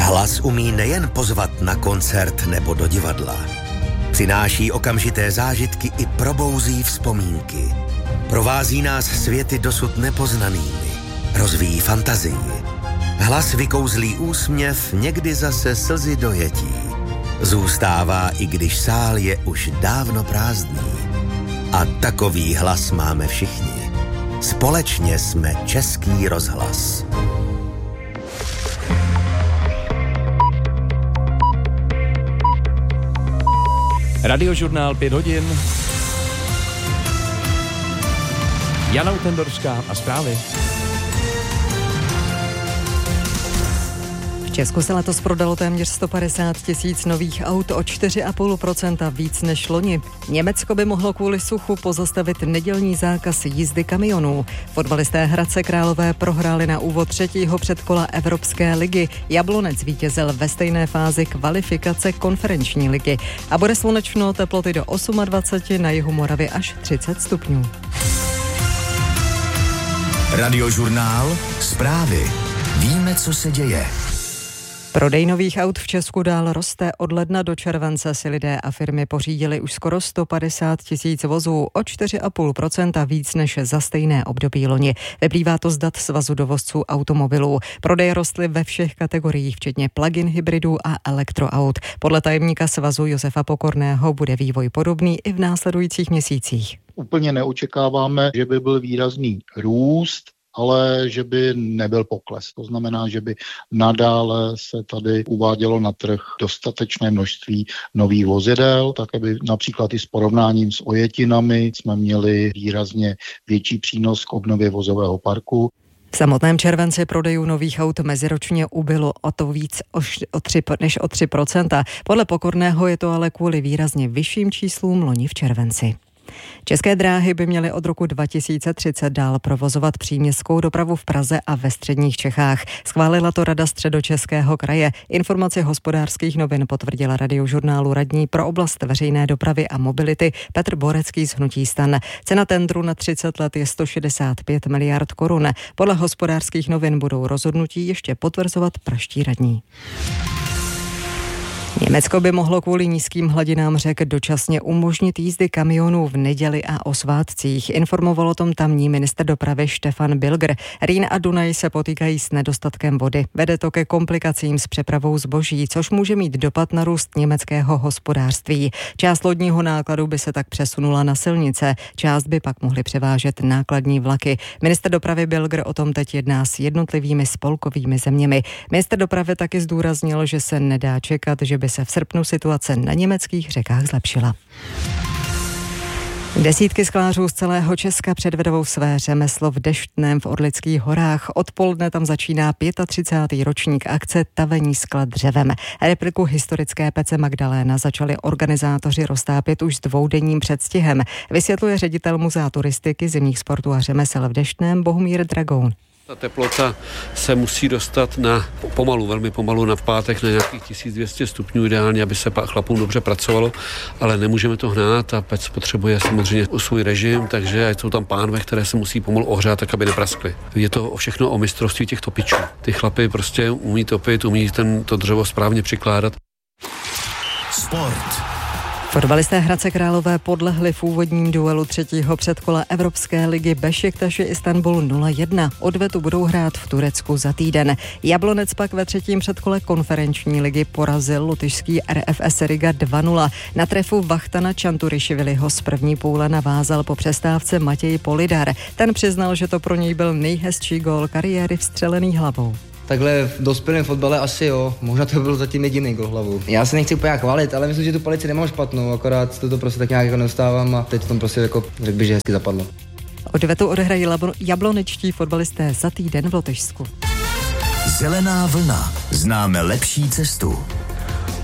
Hlas umí nejen pozvat na koncert nebo do divadla. Přináší okamžité zážitky i probouzí vzpomínky. Provází nás světy dosud nepoznanými. Rozvíjí fantazii. Hlas vykouzlí úsměv, někdy zase slzy dojetí. Zůstává, i když sál je už dávno prázdný. A takový hlas máme všichni. Společně jsme Český rozhlas. Radiožurnál 5 hodin. Jana Utendorská a zprávy. V Česku se letos prodalo téměř 150 000 nových aut, o 4,5% víc než loni. Německo by mohlo kvůli suchu pozastavit nedělní zákaz jízdy kamionů. Fotbalisté Hradce Králové prohráli na úvod 3. předkola Evropské ligy. Jablonec vítězil ve stejné fázi kvalifikace konferenční ligy. A bude slunečno, teploty do 28, na jihu Moravy až 30 stupňů. Radiožurnál, zprávy. Víme, co se děje. Prodej nových aut v Česku dál roste. Od ledna do července si lidé a firmy pořídili už skoro 150 000 vozů, o 4,5% víc než za stejné období loni. Vyplývá to z dat Svazu dovozců automobilů. Prodeje rostly ve všech kategoriích, včetně plug-in hybridů a elektroaut. Podle tajemníka Svazu Josefa Pokorného bude vývoj podobný i v následujících měsících. Úplně neočekáváme, že by byl výrazný růst, ale že by nebyl pokles. To znamená, že by nadále se tady uvádělo na trh dostatečné množství nových vozidel, tak aby například i s porovnáním s ojetinami jsme měli výrazně větší přínos k obnově vozového parku. V samotném červenci prodejů nových aut meziročně ubylo o to víc než o 3%. Podle Pokorného je to ale kvůli výrazně vyšším číslům loni v červenci. České dráhy by měly od roku 2030 dál provozovat příměstskou dopravu v Praze a ve středních Čechách. Schválila to Rada Středočeského kraje. Informaci Hospodářských novin potvrdila Radiožurnálu radní pro oblast veřejné dopravy a mobility Petr Borecký z hnutí STAN. Cena tendru na 30 let je 165 miliard korun. Podle Hospodářských novin budou rozhodnutí ještě potvrzovat pražští radní. Německo by mohlo kvůli nízkým hladinám řek dočasně umožnit jízdy kamionů v neděli a o svátcích. Informoval o tom tamní ministr dopravy Stefan Bilger. Rýn a Dunaj se potýkají s nedostatkem vody. Vede to ke komplikacím s přepravou zboží, což může mít dopad na růst německého hospodářství. Část lodního nákladu by se tak přesunula na silnice, část by pak mohly převážet nákladní vlaky. Ministr dopravy Bilger o tom teď jedná s jednotlivými spolkovými zeměmi. Ministr dopravy taky zdůraznil, že se nedá čekat, že by se v srpnu situace na německých řekách zlepšila. Desítky sklářů z celého Česka předvedou své řemeslo v Deštném v Orlických horách. Odpoledne tam začíná 35. ročník akce Tavení skla dřevem. Repliku historické pece Magdaléna začali organizátoři roztápět už s dvoudenním předstihem, vysvětluje ředitel Muzea turistiky, zimních sportů a řemesel v Deštném Bohumír Dragoun. Ta teplota se musí dostat na velmi pomalu na pátek na nějakých 1200 stupňů ideálně, aby se chlapům dobře pracovalo, ale nemůžeme to hnát a pec potřebuje samozřejmě svůj režim, takže jsou tam pánve, které se musí pomalu ohřát, tak aby nepraskly. Je to všechno o mistrovství těch topičů. Ty chlapy prostě umí topit, umí to dřevo správně přikládat. Sport. Fotbalisté Hradce Králové podlehli v úvodním duelu 3. předkola Evropské ligy Bešiktaši Istanbul 0-1. Odvetu budou hrát v Turecku za týden. Jablonec pak ve 3. předkole konferenční ligy porazil lotyšský RFS Riga 2-0. Na trefu Vachtana Čanturišviliho z první půle navázal po přestávce Matěj Polidar. Ten přiznal, že to pro něj byl nejhezčí gól kariéry vstřelený hlavou. Takhle v dospělém fotbale asi jo, možná to byl zatím jediný gol hlavou. Já se nechci úplně chválit, ale myslím, že tu palici nemám špatnou, akorát to prostě tak nějak jako neustávám a teď to tam prostě jako řekl bych, že hezky zapadlo. Odvetu odehrají jablonečtí fotbalisté za týden v Lotyšsku. Zelená vlna. Známe lepší cestu.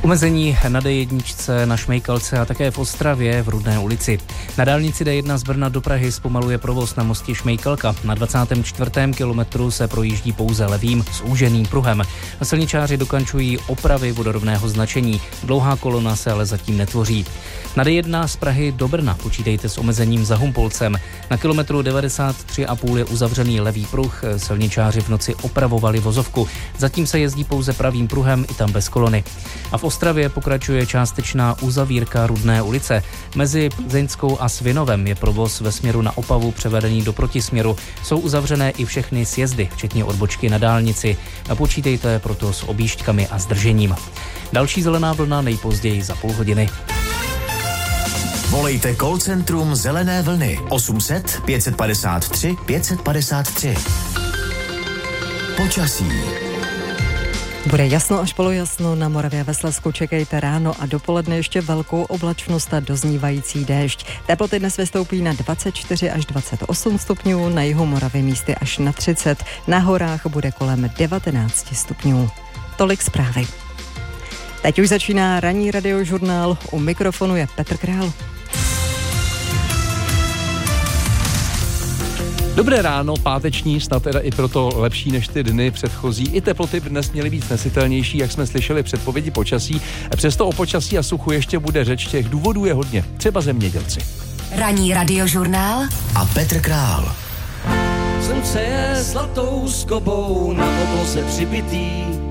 Omezení na D1, na Šmejkalce a také v Ostravě v Rudné ulici. Na dálnici D1 z Brna do Prahy zpomaluje provoz na mostě Šmejkalka. Na 24. kilometru se projíždí pouze levým zúženým pruhem. Silničáři dokončují opravy vodorovného značení. Dlouhá kolona se ale zatím netvoří. Na D1 z Prahy do Brna počítejte s omezením za Humpolcem. Na kilometru 93,5 je uzavřený levý pruh. Silničáři v noci opravovali vozovku. Zatím se jezdí pouze pravým pruhem, i tam bez kolony. A v Ostravě pokračuje částečná uzavírka Rudné ulice. Mezi Plzeňskou a Svinovem je provoz ve směru na Opavu převedený do protisměru. Jsou uzavřené i všechny sjezdy, včetně odbočky na dálnici. A počítejte proto s objížďkami a zdržením. Další zelená vlna nejpozději za půl hodiny. Volejte call centrum Zelené vlny 800 553 553. Počasí. Bude jasno až polojasno, na Moravě a ve Slezsku čekejte ráno a dopoledne ještě velkou oblačnost a doznívající déšť. Teploty dnes vystoupí na 24 až 28 stupňů, na jihu Moravy místy až na 30, na horách bude kolem 19 stupňů. Tolik zprávy. Teď už začíná ranní radiožurnál, u mikrofonu je Petr Král. Dobré ráno, páteční, snad teda i proto lepší než ty dny předchozí. I teploty dnes měly být nesitelnější, jak jsme slyšeli předpovědi počasí. Přesto o počasí a suchu ještě bude řeč, těch důvodů je hodně, třeba zemědělci. Ranní radiožurnál a Petr Král. Slunce je zlatou skobou na obloze přibitý,